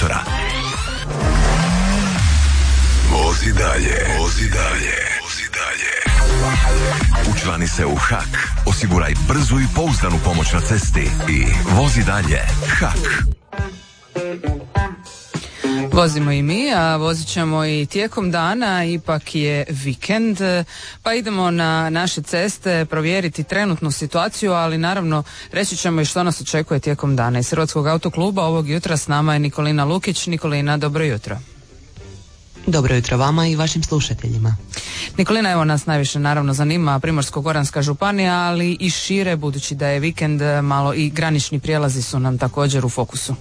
motora. Vozi dalje, vozi dalje, vozi dalje. Učlani se u HAK, osiguraj brzu i pouzdanu pomoć na cesti i vozi dalje. HAK. Vozimo i mi, a vozit ćemo i tijekom dana, ipak je vikend, pa idemo na naše ceste provjeriti trenutnu situaciju, ali naravno reći ćemo i što nas očekuje tijekom dana. Iz Hrvatskog autokluba ovog jutra s nama je Nikolina Lukić. Nikolina, dobro jutro. Dobro jutro vama i vašim slušateljima. Nikolina, evo nas najviše naravno zanima Primorsko-goranska županija, ali i šire, budući da je vikend, malo i granični prijelazi su nam također u fokusu.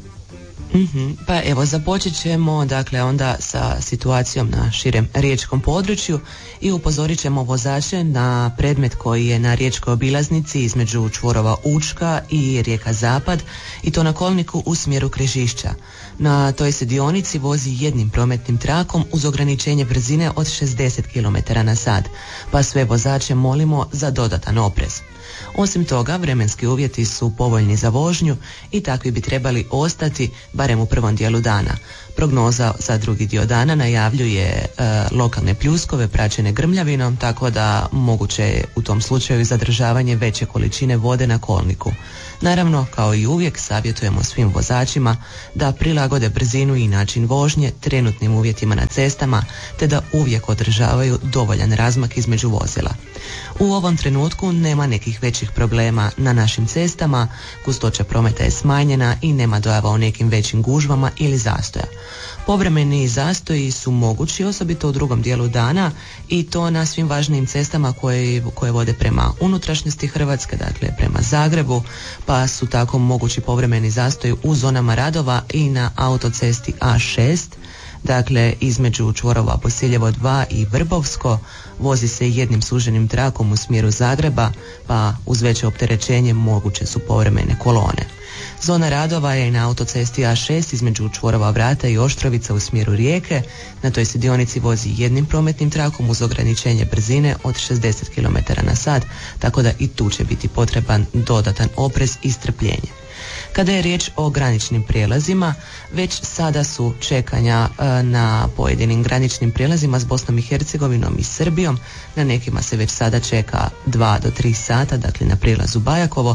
Pa evo, započet ćemo dakle onda sa situacijom na širem riječkom području i upozorit ćemo vozače na predmet koji je na riječkoj obilaznici između čvorova Učka i rijeka Zapad, i to na kolniku u smjeru Križišća. Na toj se dionici vozi jednim prometnim trakom uz ograničenje brzine od 60 km/h, pa sve vozače molimo za dodatan oprez. Osim toga, vremenski uvjeti su povoljni za vožnju i takvi bi trebali ostati barem u prvom dijelu dana. Prognoza za drugi dio dana najavljuje lokalne pljuskove praćene grmljavinom, tako da moguće je u tom slučaju zadržavanje veće količine vode na kolniku. Naravno, kao i uvijek, savjetujemo svim vozačima da prilagode brzinu i način vožnje trenutnim uvjetima na cestama, te da uvijek održavaju dovoljan razmak između vozila. U ovom trenutku nema nekih većih problema na našim cestama, gustoća prometa je smanjena i nema dojava o nekim većim gužvama ili zastoja. Povremeni zastoji su mogući, osobito u drugom dijelu dana, i to na svim važnijim cestama koje vode prema unutrašnjosti Hrvatske, dakle prema Zagrebu, pa su tako mogući povremeni zastoji u zonama radova i na autocesti A6, dakle između čvorova Bosiljevo 2 i Vrbovsko vozi se jednim suženim trakom u smjeru Zagreba, pa uz veće opterećenje moguće su povremene kolone. Zona radova je na autocesti A6 između čvorova Vrata i Oštrovica u smjeru Rijeke. Na toj se dionici vozi jednim prometnim trakom uz ograničenje brzine od 60 km/h, tako da i tu će biti potreban dodatan oprez i strpljenje. Kada je riječ o graničnim prijelazima, već sada su čekanja na pojedinim graničnim prijelazima s Bosnom i Hercegovinom i Srbijom. Na nekima se već sada čeka 2 do 3 sata, dakle na prijelazu Bajakovo,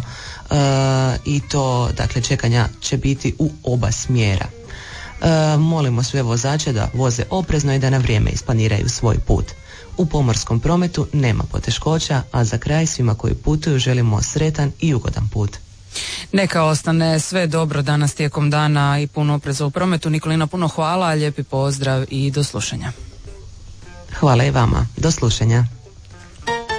i to dakle čekanja će biti u oba smjera. Molimo sve vozače da voze oprezno i da na vrijeme isplaniraju svoj put. U pomorskom prometu nema poteškoća, a za kraj svima koji putuju želimo sretan i ugodan put. Neka ostane sve dobro danas tijekom dana i puno opreza u prometu. Nikolina, puno hvala, lijepi pozdrav i do slušanja. Hvala i vama, do slušanja.